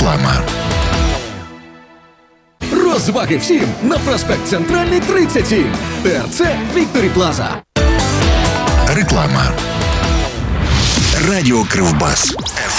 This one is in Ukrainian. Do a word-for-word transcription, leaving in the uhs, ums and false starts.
Реклама. Розваги всім на проспект Центральний, тридцять сім. ТРЦ Вікторі Плаза. Реклама. Радіо Кривбас.